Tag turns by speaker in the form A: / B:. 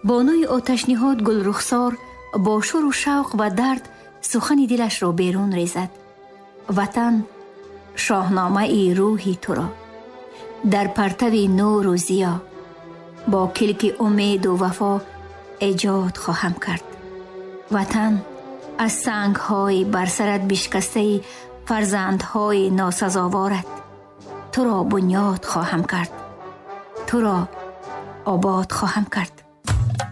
A: بانوی آتشنهاد گلرخسار با شور و شوق و درد سخن دلش را بیرون ریزد. وطن شاهنامه ای روحی تو را در پرتو نور و ضیا با کلک امید و وفا ایجاد خواهم کرد. وطن از سنگ‌های بر سرت بشکسته فرزندهای ناسزاوارت تو را بنیاد خواهم کرد، تو را آباد خواهم کرد.